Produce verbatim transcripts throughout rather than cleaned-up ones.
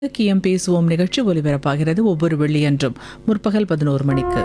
கியம் பேசுவோம் நிகழ்ச்சி ஒலிபரப்பாகிறது ஒவ்வொரு வெள்ளியன்றும் முற்பகல் பதினோரு மணிக்கு.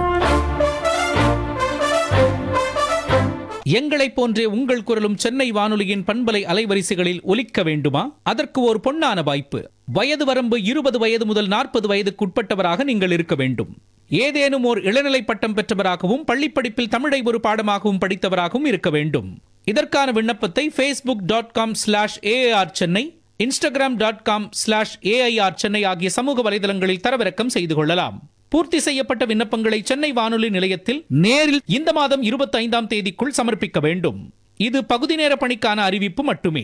எங்களைப் போன்றே உங்கள் குரலும் சென்னை வானொலியின் பண்பலை அலைவரிசைகளில் ஒலிக்க வேண்டுமா? அதற்கு ஒரு பொன்னான வாய்ப்பு. வயது வரம்பு இருபது வயது முதல் நாற்பது வயதுக்குட்பட்டவராக நீங்கள் இருக்க வேண்டும். ஏதேனும் ஓர் இளநிலை பட்டம் பெற்றவராகவும் பள்ளிப்படிப்பில் தமிழை ஒரு பாடமாகவும் படித்தவராகவும் இருக்க வேண்டும். இதற்கான விண்ணப்பத்தை Facebook dot com slash AR Chennai, Instagram dot com slash AIR Chennai ஆகிய சமூக வலைதளங்களில் தரவிறக்கம் செய்து கொள்ளலாம். பூர்த்தி செய்யப்பட்ட விண்ணப்பங்களை சென்னை வானொலி நிலையத்தில் நேரில் இந்த மாதம் இருபத்தி ஐந்தாம் தேதிக்குள் சமர்ப்பிக்க வேண்டும். இது பகுதி நேர பணிக்கான அறிவிப்பு மட்டுமே.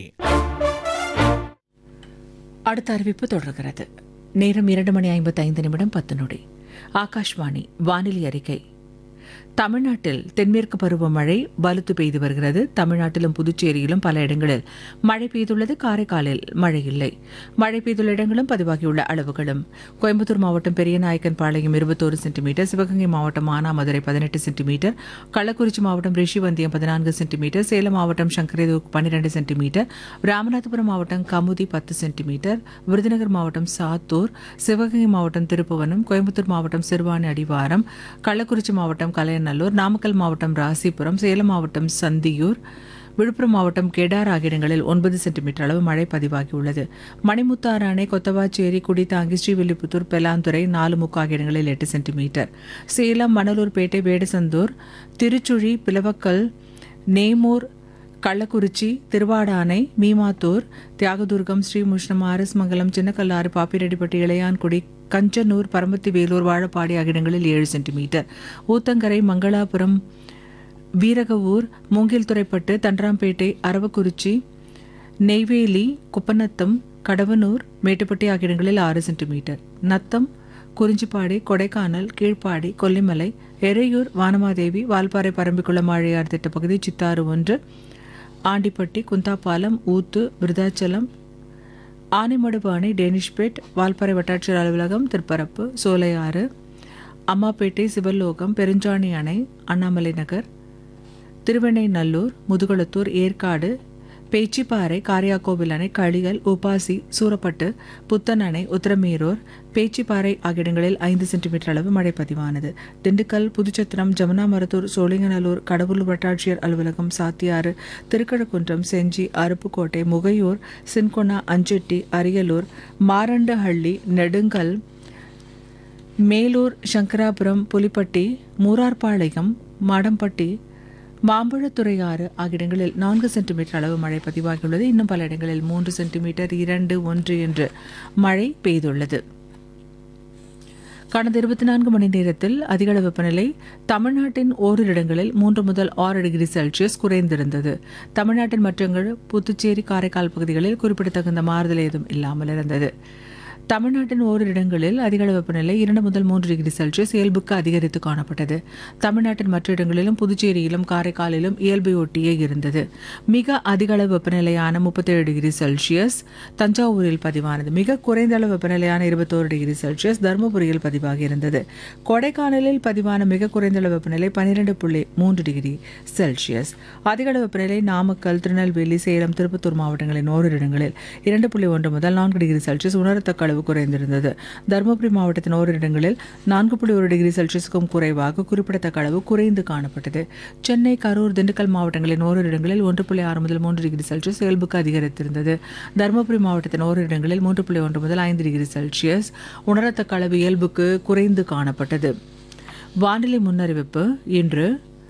அடுத்த அறிவிப்பு தொடர்கிறது. நேரம் இரண்டு மணி ஐம்பத்தி ஐந்து நிமிடம் பத்து நொடி. ஆகாஷ்வாணி வானிலை அறிக்கை. தமிழ்நாட்டில் தென்மேற்கு பருவமழை வலுத்து பெய்து வருகிறது. தமிழ்நாட்டிலும் புதுச்சேரியிலும் பல இடங்களில் மழை பெய்துள்ளது. காரைக்காலில் மழை இல்லை. மழை பெய்துள்ள இடங்களும் பதிவாகியுள்ள அளவுகளும்: கோயம்புத்தூர் மாவட்டம் பெரியநாயக்கன் பாளையம் இருபத்தோரு சென்டிமீட்டர், சிவகங்கை மாவட்டம் மானாமதுரை பதினெட்டு சென்டிமீட்டர், கள்ளக்குறிச்சி மாவட்டம் ரிஷிவந்தியம் பதினான்கு சென்டிமீட்டர், சேலம் மாவட்டம் சங்கரேதூர் பன்னிரண்டு சென்டிமீட்டர், ராமநாதபுரம் மாவட்டம் கமுதி பத்து சென்டிமீட்டர், விருதுநகர் மாவட்டம் சாத்தூர், சிவகங்கை மாவட்டம் திருப்புவனம், கோயம்புத்தூர் மாவட்டம் சிறுவாணி அடிவாரம், கள்ளக்குறிச்சி மாவட்டம் கலையநல்லூர், நாமக்கல் மாவட்டம் ராசிபுரம், சேலம் மாவட்டம் சந்தியூர், விழுப்புரம் மாவட்டம் கெடார் ஆகிய இடங்களில் ஒன்பது சென்டிமீட்டர் அளவு மழை பதிவாகியுள்ளது. மணிமுத்தாறு அணை, கொத்தவாச்சேரி, குடித்தாங்கி, ஸ்ரீவில்லிபுத்தூர், பெலாந்துறை, நாலு முக்கு ஆகிய இடங்களில் எட்டு சென்டிமீட்டர், சேலம், மணலூர்பேட்டை, வேடசந்தூர், திருச்சுழி, பிளவக்கல், நேமூர், கள்ளக்குறிச்சி, திருவாடானை, மீமாத்தூர், தியாகதுர்கம், ஸ்ரீமுஷ்ணம், ஆரஸ்மங்கலம், சின்னக்கல்லாறு, பாப்பிரெட்டிப்பட்டி, இளையான்குடி, கஞ்சனூர், பரமத்தி வேலூர், வாழப்பாடி ஆகிய இடங்களில் ஏழு சென்டிமீட்டர், ஊத்தங்கரை, மங்களாபுரம், வீரகவூர், மூங்கில்துறைப்பட்டு, தண்டராம்பேட்டை, அரவக்குறிச்சி, நெய்வேலி, குப்பநத்தம், கடவனூர், மேட்டுப்பட்டி ஆகிய இடங்களில் ஆறு சென்டிமீட்டர், நத்தம், குறிஞ்சிப்பாடி, கொடைக்கானல், கீழ்ப்பாடி, கொல்லிமலை, எறையூர், வானமாதேவி, வால்பாறை, பரம்பிக்குளம், ஆழியார் திட்டப்பகுதி, சித்தாறு ஒன்று, ஆண்டிப்பட்டி, குந்தாப்பாலம், ஊத்து, விருதாச்சலம், ஆனைமடுப்பு அணை, டேனிஷ்பேட், வால்பாறை வட்டாட்சியர் அலுவலகம், திருப்பரப்பு, சோலையாறு, அம்மாப்பேட்டை, சிவலோகம், பெருஞ்சாணி அணை, அண்ணாமலை நகர், திருவெண்ணைநல்லூர், முதுகுளத்தூர், ஏற்காடு, பேச்சிப்பாறை, காரியாக்கோவில் அணை, களியல், உபாசி, சூரப்பட்டு, புத்தன் அணை, உத்தரமேரூர், பேச்சிப்பாறை ஆகிய இடங்களில் ஐந்து சென்டிமீட்டர் அளவு மழை பதிவானது. திண்டுக்கல், புதுச்சத்திரம், ஜமுனாமரத்தூர், சோழிங்கநல்லூர், கடவுளூர் வட்டாட்சியர் அலுவலகம், சாத்தியாறு, திருக்கழுக்குன்றம், செஞ்சி, அருப்புக்கோட்டை, முகையூர், சின்கொனா, அஞ்செட்டி, அரியலூர், மாரண்டஹள்ளி, நெடுங்கல், மேலூர், சங்கராபுரம், புலிப்பட்டி, மூரார்பாளையம், மாடம்பட்டி, மாம்பழத்துறையாறு ஆகிய இடங்களில் நான்கு சென்டிமீட்டர் அளவு மழை பதிவாகியுள்ளது. இன்னும் பல இடங்களில் மூன்று சென்டிமீட்டர், இரண்டு, ஒன்று என்று மழை பெய்துள்ளது. கடந்த இருபத்தி நான்கு மணி நேரத்தில் அதிகளவு வெப்பநிலை தமிழ்நாட்டின் ஓரிரு இடங்களில் மூன்று முதல் ஆறு டிகிரி செல்சியஸ் குறைந்திருந்தது. தமிழ்நாட்டின் மற்ற புதுச்சேரி, காரைக்கால் பகுதிகளில் குறிப்பிடத்தகுந்த மாறுதல் ஏதும் இல்லாமல் இருந்தது. தமிழ்நாட்டின் ஓரிரு இடங்களில் அதிகளவு வெப்பநிலை இரண்டு முதல் மூன்று டிகிரி செல்சியஸ் இயல்புக்கு அதிகரித்து காணப்பட்டது. தமிழ்நாட்டின் மற்ற இடங்களிலும் புதுச்சேரியிலும் காரைக்காலிலும் இயல்பை ஒட்டியே இருந்தது. மிக அதிகளவு வெப்பநிலையான முப்பத்தேழு டிகிரி செல்சியஸ் தஞ்சாவூரில் பதிவானது. மிக குறைந்த அளவு வெப்பநிலையான இருபத்தோரு டிகிரி செல்சியஸ் தருமபுரியில் பதிவாகி இருந்தது. கொடைக்கானலில் பதிவான மிக குறைந்த அளவு வெப்பநிலை பன்னிரண்டு புள்ளி மூன்று டிகிரி செல்சியஸ். அதிகளவு வெப்பநிலை நாமக்கல், திருநெல்வேலி, சேலம், திருப்பத்தூர் மாவட்டங்களின் ஓரிரு இடங்களில் இரண்டு புள்ளி ஒன்று முதல் நான்கு டிகிரி செல்சியஸ் உணரத்தக்க குறைந்திருந்தது. தருமபுரி மாவட்டத்தின் ஓரிரு இடங்களில் நான்கு புள்ளி ஒரு டிகிரி செல்சியஸுக்கும் குறைவாக குறிப்பிடத்தக்க அளவு குறைந்து காணப்பட்டது. சென்னை, கரூர், திண்டுக்கல் மாவட்டங்களின் ஓரிரு இடங்களில் ஒன்று புள்ளி ஆறு முதல் மூன்று டிகிரி செல்சியஸ் இயல்புக்கு அதிகரித்திருந்தது. தருமபுரி மாவட்டத்தின் ஓரிரு இடங்களில் மூன்று புள்ளி ஒன்று முதல் ஐந்து டிகிரி செல்சியஸ் உணரத்தக்க அளவு இயல்புக்கு குறைந்து காணப்பட்டது. வானிலை முன்னறிவிப்பு. இன்று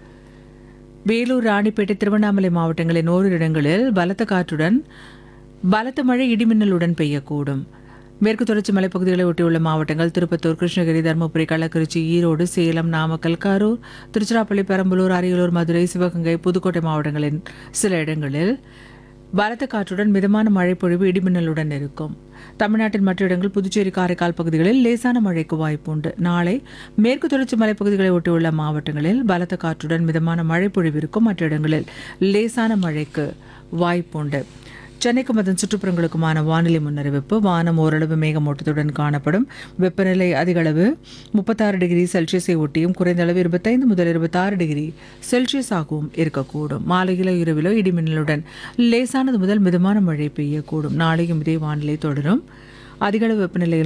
வேலூர், ராணிப்பேட்டை, திருவண்ணாமலை மாவட்டங்களின் ஓரிரு இடங்களில் பலத்த காற்றுடன் பலத்த மழை இடிமின்னலுடன் பெய்யக்கூடும். மேற்கு தொடர்ச்சி மலைப்பகுதிகளை ஒட்டியுள்ள மாவட்டங்கள் திருப்பத்தூர், கிருஷ்ணகிரி, தருமபுரி, கள்ளக்குறிச்சி, ஈரோடு, சேலம், நாமக்கல், கரூர், திருச்சிராப்பள்ளி, பெரம்பலூர், அரியலூர், மதுரை, சிவகங்கை, புதுக்கோட்டை மாவட்டங்களின் சில இடங்களில் பலத்த காற்றுடன் மிதமான மழை பொழிவு இடிமின்னலுடன் இருக்கும். தமிழ்நாட்டின் மற்ற இடங்கள் புதுச்சேரி, காரைக்கால் பகுதிகளில் லேசான மழைக்கு வாய்ப்பு உண்டு. நாளை மேற்கு தொடர்ச்சி மலைப்பகுதிகளை ஒட்டியுள்ள மாவட்டங்களில் பலத்த காற்றுடன் மிதமான மழை பொழிவு இருக்கும். மற்ற இடங்களில் லேசான மழைக்கு வாய்ப்புண்டு. சென்னைக்கும் அதன் சுற்றுப்புறங்களுக்குமான வானிலை முன்னறிவிப்பு. வானம் ஓரளவு மேகமூட்டத்துடன் காணப்படும். வெப்பநிலை அதிகளவு முப்பத்தாறு டிகிரி செல்சியஸை ஒட்டியும் குறைந்த அளவு இருபத்தைந்து முதல் இருபத்தாறு டிகிரி செல்சியஸ் ஆகவும் இருக்கக்கூடும். மாலையிலோ இரவிலோ இடிமின்னலுடன் லேசானது முதல் மிதமான மழை பெய்யக்கூடும். நாளையும் இதே வானிலை தொடரும். அதிகளவு வெப்பநிலை